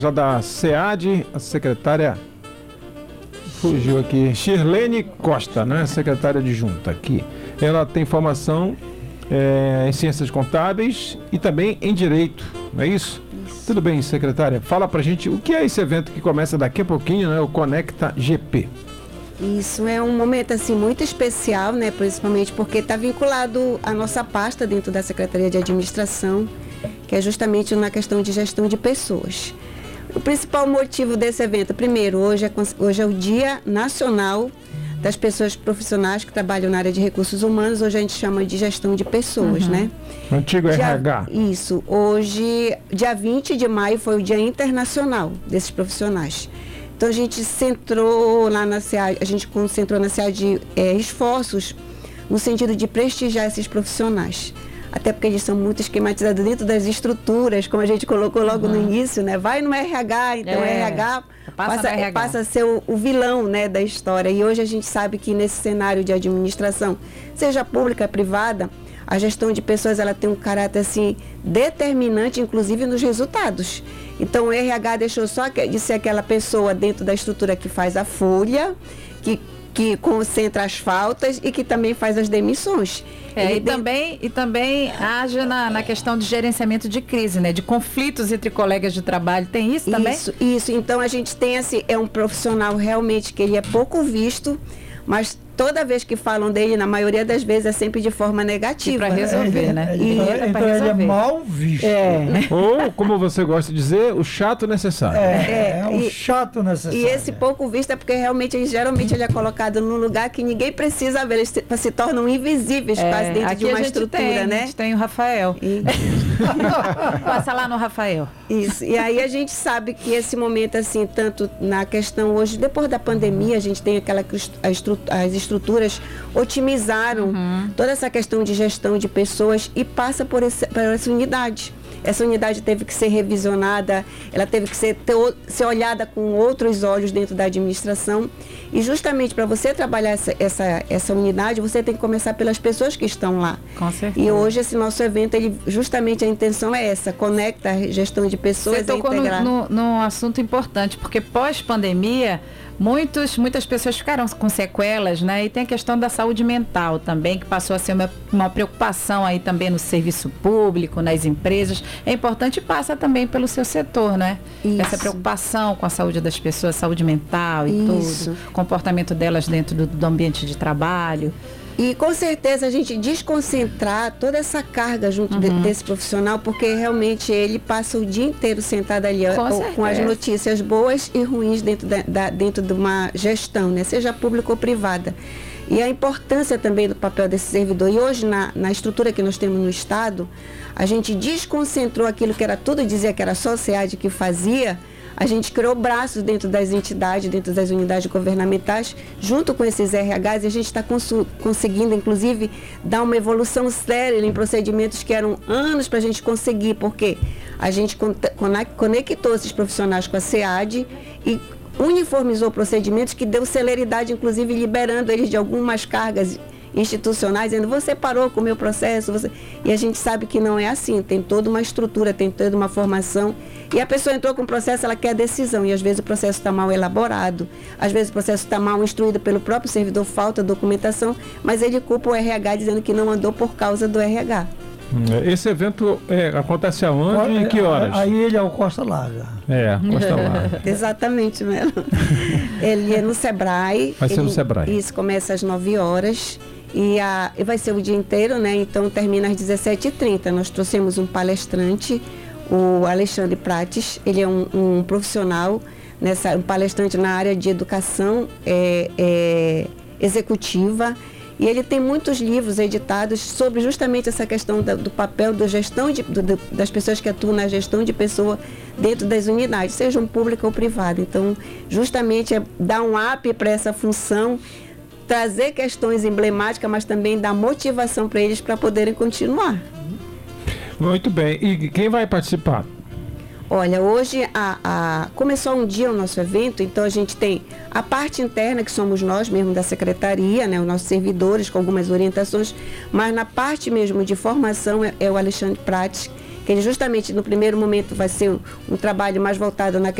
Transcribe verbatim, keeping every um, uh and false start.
Já da SEAD, a secretária fugiu aqui, Shirlene Costa, né? Secretária adjunta aqui. Ela tem formação é, em ciências contábeis e também em direito, não é isso? Isso. Tudo bem, secretária? Fala pra gente o que é esse evento que começa daqui a pouquinho, né? O Conecta G P. Isso é um momento assim muito especial, né? Principalmente porque está vinculado à nossa pasta dentro da Secretaria de Administração, que é justamente na questão de gestão de pessoas. O principal motivo desse evento, primeiro, hoje é, hoje é o Dia Nacional das Pessoas Profissionais que trabalham na área de recursos humanos. Hoje a gente chama de gestão de pessoas, uhum. né? Antigo dia, R H. Isso. Hoje, dia vinte de maio, foi o Dia Internacional desses profissionais. Então a gente centrou lá na SEAD, a gente concentrou na SEAD é, esforços no sentido de prestigiar esses profissionais. Até porque eles são muito esquematizados dentro das estruturas, como a gente colocou logo uhum. no início, né? Vai no R H, então o é, R H passa, passa, R H passa a ser o, o vilão, né, da história. E hoje a gente sabe que nesse cenário de administração, seja pública, privada, a gestão de pessoas ela tem um caráter assim, determinante, inclusive nos resultados. Então o R H deixou só de ser aquela pessoa dentro da estrutura que faz a folha, que que concentra as faltas e que também faz as demissões. É, e, de... também, e também age na, na questão de gerenciamento de crise, né? De conflitos entre colegas de trabalho. Tem isso também? Isso, isso. Então a gente tem assim, é um profissional realmente que ele é pouco visto, mas toda vez que falam dele, na maioria das vezes, é sempre de forma negativa. Para resolver, é, né? É, e, então, então ele é mal visto. É. Ou, como você gosta de dizer, o chato necessário. É, é, é o e, chato necessário. E esse pouco visto é porque realmente, ele, geralmente, ele é colocado num lugar que ninguém precisa ver. Eles se, se tornam invisíveis é, quase dentro de uma estrutura, tem, né? A gente tem o Rafael. E... Passa lá no Rafael. Isso. E aí a gente sabe que esse momento, assim, tanto na questão hoje, depois da pandemia, a gente tem aquela as estruturas otimizaram uhum. toda essa questão de gestão de pessoas e passa por, esse, por essa unidade. Essa unidade teve que ser revisionada, ela teve que ser, ter, ser olhada com outros olhos dentro da administração. E justamente para você trabalhar essa, essa, essa unidade, você tem que começar pelas pessoas que estão lá. Com certeza. E hoje esse nosso evento, ele, justamente a intenção é essa, conecta a gestão de pessoas. Você tocou integrar... no, no, num assunto importante, porque pós-pandemia, Muitos, muitas pessoas ficaram com sequelas, né? E tem a questão da saúde mental também, que passou a ser uma, uma preocupação aí também no serviço público, nas empresas. É importante e passa também pelo seu setor, né? Isso. Essa preocupação com a saúde das pessoas, saúde mental e Isso. tudo. Comportamento delas dentro do, do ambiente de trabalho. E com certeza a gente desconcentrar toda essa carga junto uhum. de, desse profissional, porque realmente ele passa o dia inteiro sentado ali com, com as notícias boas e ruins dentro, da, da, dentro de uma gestão, né? Seja pública ou privada. E a importância também do papel desse servidor. E hoje, na, na estrutura que nós temos no Estado, a gente desconcentrou aquilo que era tudo, dizia que era só a SEAD que fazia. A gente criou braços dentro das entidades, dentro das unidades governamentais, junto com esses R Hs, e a gente está cons- conseguindo, inclusive, dar uma evolução séria em procedimentos que eram anos para a gente conseguir, porque a gente con- conectou esses profissionais com a SEAD e uniformizou procedimentos que deu celeridade, inclusive liberando eles de algumas cargas institucionais, dizendo, você parou com o meu processo, você... e a gente sabe que não é assim, tem toda uma estrutura, tem toda uma formação, e a pessoa entrou com o processo, ela quer decisão, e às vezes o processo está mal elaborado, às vezes o processo está mal instruído pelo próprio servidor, falta documentação, mas ele culpa o R H dizendo que não andou por causa do R H. Esse evento é, acontece aonde e em que horas? Aí ele é o Costa Larga. É, Costa Larga. Exatamente mesmo. Ele é no Sebrae. Vai ser ele, no Sebrae. Isso, começa às nove horas. E, a, e vai ser o dia inteiro, né? Então termina às dezessete e trinta. Nós trouxemos um palestrante, o Alexandre Prates. Ele é um, um profissional, nessa, um palestrante na área de educação é, é, executiva. E ele tem muitos livros editados sobre justamente essa questão da, do papel da gestão de, do, das pessoas que atuam na gestão de pessoa dentro das unidades, sejam pública ou privada. Então, justamente é dar um up para essa função, trazer questões emblemáticas, mas também dar motivação para eles para poderem continuar. Muito bem. E quem vai participar? Olha, hoje a, a, começou um dia o nosso evento, então a gente tem a parte interna, que somos nós mesmo da secretaria, né, os nossos servidores com algumas orientações, mas na parte mesmo de formação é, é o Alexandre Prates, que ele justamente no primeiro momento vai ser um, um trabalho mais voltado na